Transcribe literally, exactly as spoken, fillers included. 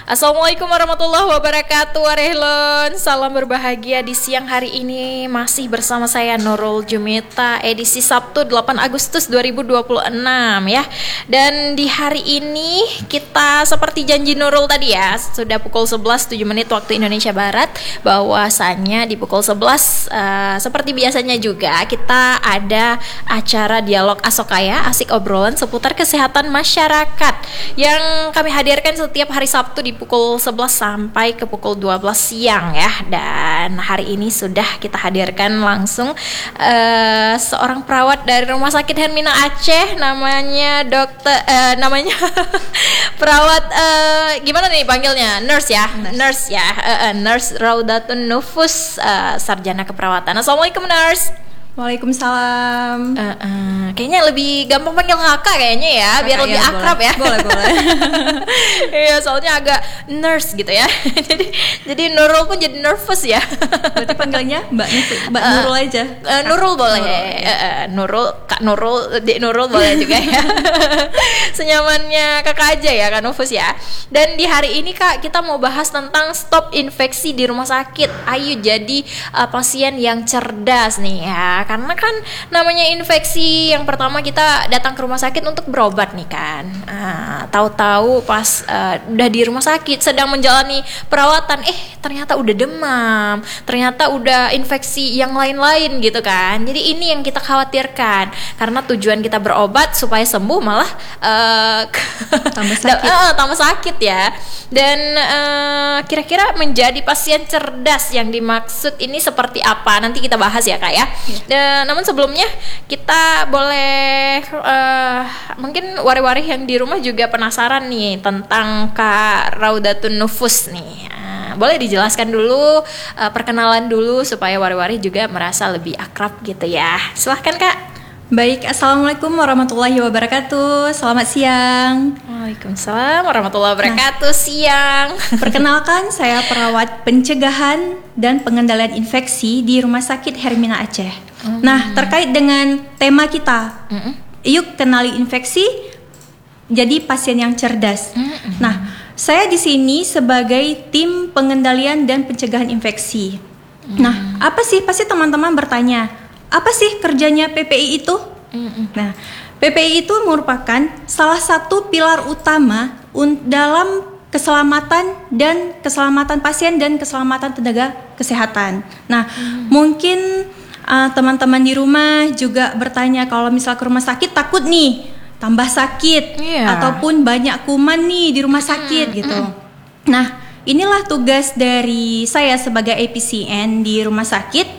Assalamualaikum warahmatullahi wabarakatuh. Warehlon, salam berbahagia di siang hari ini. Masih bersama saya Nurul Jumita, edisi Sabtu delapan Agustus dua ribu dua puluh enam ya. Dan di hari ini kita seperti janji Nurul tadi ya, sudah pukul sebelas tujuh menit waktu Indonesia Barat, bahwasanya di pukul sebelas uh, seperti biasanya juga kita ada acara dialog Asokaya, asik obrolan seputar kesehatan masyarakat yang kami hadirkan setiap hari Sabtu di pukul sebelas sampai ke pukul dua belas siang ya. Dan hari ini sudah kita hadirkan langsung uh, seorang perawat dari Rumah Sakit Hermina Aceh, namanya dokter uh, namanya perawat uh, gimana nih panggilnya? Nurse ya. Nurse, nurse ya. Uh, uh, nurse Raudatun Nufus, uh, sarjana keperawatan. Assalamualaikum nurse. Waalaikumsalam. Uh, uh, kayaknya lebih gampang panggil kakak kayaknya ya, kakak biar lebih ya, akrab boleh. ya. Boleh boleh. Iya, soalnya agak nurse gitu ya. jadi jadi Nurul pun jadi nervous ya. Berarti panggilnya Mbak Mbak uh, Nurul aja. Uh, Nurul boleh. Nurul, ya. uh, Nurul, Kak Nurul, Dek Nurul boleh juga ya. Senyamannya kakak aja ya, Kak Nufus ya. Dan di hari ini Kak, kita mau bahas tentang stop infeksi di rumah sakit. Ayo jadi uh, pasien yang cerdas nih ya. Karena kan namanya infeksi, yang pertama kita datang ke rumah sakit untuk berobat nih kan. Nah, tahu-tahu pas uh, udah di rumah sakit sedang menjalani perawatan, eh ternyata udah demam, ternyata udah infeksi yang lain-lain gitu kan. Jadi ini yang kita khawatirkan, karena tujuan kita berobat supaya sembuh malah uh, tambah sakit. uh, tambah sakit ya. Dan uh, kira-kira menjadi pasien cerdas yang dimaksud ini seperti apa? Nanti kita bahas ya Kak ya. Yeah. Dan, namun sebelumnya kita boleh uh, mungkin wari-wari yang di rumah juga penasaran nih tentang Kak Raudatun Nufus nih. Uh, boleh dijelaskan dulu, uh, perkenalan dulu supaya wari-wari juga merasa lebih akrab gitu ya. Silahkan Kak. Baik, Assalamualaikum warahmatullahi wabarakatuh. Selamat siang. Waalaikumsalam warahmatullahi wabarakatuh. Nah, siang. Perkenalkan, saya perawat pencegahan dan pengendalian infeksi di Rumah Sakit Hermina Aceh. Mm-hmm. Nah, terkait dengan tema kita, mm-hmm. yuk kenali infeksi, jadi pasien yang cerdas. Mm-hmm. Nah, saya di sini sebagai tim pengendalian dan pencegahan infeksi. Mm-hmm. Nah, apa sih? Pasti teman-teman bertanya, apa sih kerjanya P P I itu? Mm-hmm. Nah, P P I itu merupakan salah satu pilar utama un- dalam keselamatan dan keselamatan pasien dan keselamatan tenaga kesehatan. Nah, mm-hmm. mungkin uh, teman-teman di rumah juga bertanya, kalau misal ke rumah sakit takut nih tambah sakit, yeah. ataupun banyak kuman nih di rumah sakit mm-hmm. gitu. Nah, inilah tugas dari saya sebagai A P C N di rumah sakit,